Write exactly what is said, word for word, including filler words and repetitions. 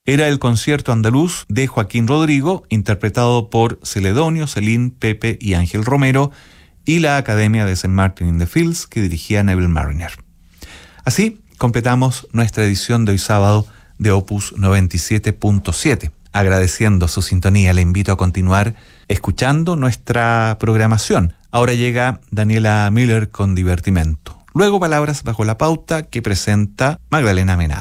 era el concierto andaluz de Joaquín Rodrigo, interpretado por Celedonio, Celín, Pepe y Ángel Romero, y la Academia de Saint Martin in the Fields, que dirigía Neville Marriner. Así completamos nuestra edición de hoy sábado de Opus noventa y siete punto siete. Agradeciendo su sintonía, le invito a continuar escuchando nuestra programación. Ahora llega Daniela Miller con Divertimento. Luego Palabras bajo la pauta, que presenta Magdalena Mena.